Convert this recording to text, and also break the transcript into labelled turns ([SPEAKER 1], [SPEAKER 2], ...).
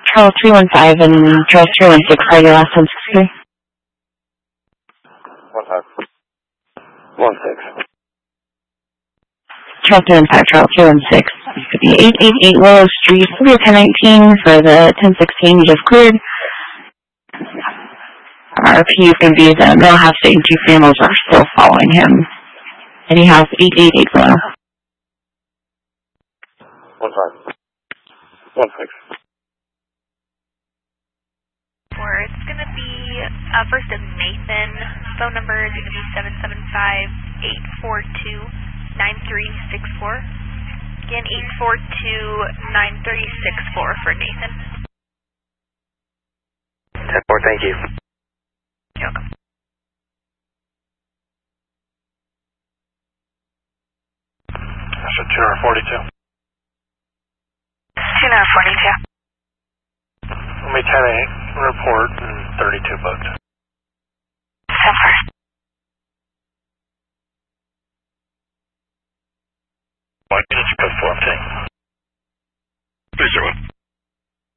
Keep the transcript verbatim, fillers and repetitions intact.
[SPEAKER 1] Charles three one five and Charles three one six are your last ten sixty-three.
[SPEAKER 2] One five. One six.
[SPEAKER 1] Charles three one five, Charles three one six. This could be eight eight eight Willow Street, clear ten nineteen for the ten sixteen you just cleared. R P is going to be the Millhouse State and two families are still following him. Any house eight eight eight Willow.
[SPEAKER 2] One five. One six.
[SPEAKER 3] Where it's going to be, uh, first is Nathan. Phone number is going to be seven seven five, eight four two, nine three six four. Again, eight four two, nine three six four for Nathan.
[SPEAKER 2] ten four, thank you.
[SPEAKER 3] You're welcome.
[SPEAKER 2] That's a two forty-two.
[SPEAKER 3] two forty-two.
[SPEAKER 2] Let me ten eight, report, and thirty-two booked.
[SPEAKER 3] ten four.
[SPEAKER 2] Why did you put four fifteen? Please, sir.